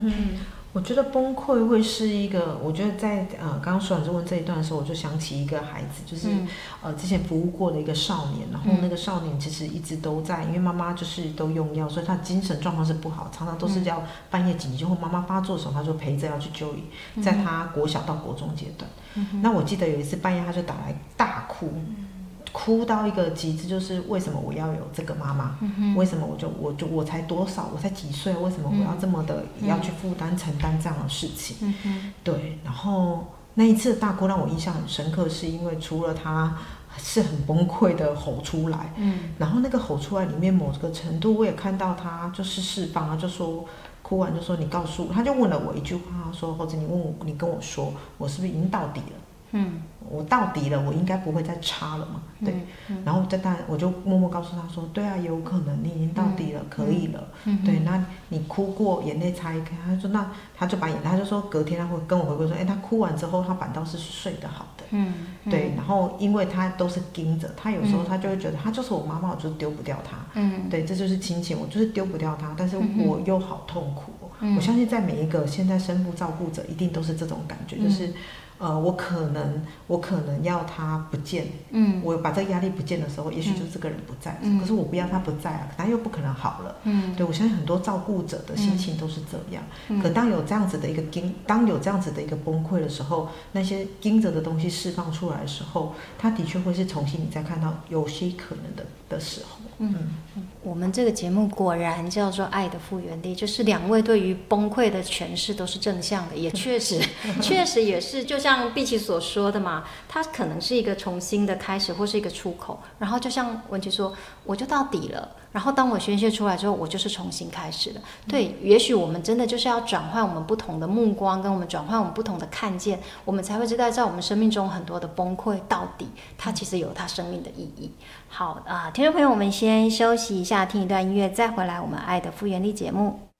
我觉得崩溃会是一个，我觉得在刚刚苏老师问这一段的时候，我就想起一个孩子，就是之前服务过的一个少年，然后那个少年其实一直都在，因为妈妈就是都用药，所以他精神状况是不好，常常都是要半夜紧急或妈妈发作的时候，他就陪着要去就医，在他国小到国中阶段。那我记得有一次半夜他就打来大哭。哭到一个极致，就是为什么我要有这个妈妈？为什么我才多少，我才几岁，为什么我要这么的要去负担承担这样的事情？对，然后那一次的大哭让我印象很深刻，是因为除了他是很崩溃的吼出来，然后那个吼出来里面某个程度，我也看到他就是释放，他就说。哭完就说你告诉我，他就问了我一句话，他说或者你跟我说，我是不是已经到底了？我到底了，我应该不会再差了嘛？对，然后我就默默告诉他说，对啊，有可能你已经到底了，可以了。对，那你哭过，眼泪擦一开，他说那他就把眼泪，他就说隔天他会跟我回归说，他哭完之后他反倒是睡得好的。对，然后因为他都是盯着，他有时候他就会觉得他就是我妈妈，我就是丢不掉他。对，这就是亲情，我就是丢不掉他，但是我又好痛苦。我相信在每一个现在身负照顾者，一定都是这种感觉，就是。我可能要他不见，我把这个压力不见的时候，也许就是这个人不在，可是我不要他不在啊，他又不可能好了，对，我相信很多照顾者的心情都是这样，可当有这样子的一个崩溃的时候，那些盯着的东西释放出来的时候，他的确会是重新你再看到有些可能的时候。 我们这个节目果然叫做爱的复原力，就是两位对于崩溃的诠释都是正向的，也确实也是，就像碧琪所说的嘛，它可能是一个重新的开始或是一个出口，然后就像文琪说，我就到底了，然后当我宣泄出来之后，我就是重新开始了。对，也许我们真的就是要转换我们不同的目光，跟我们转换我们不同的看见，我们才会知道在我们生命中很多的崩溃到底它其实有它生命的意义。好听众朋友，我们先休息一下，听一段音乐，再回来我们爱的复原力节目。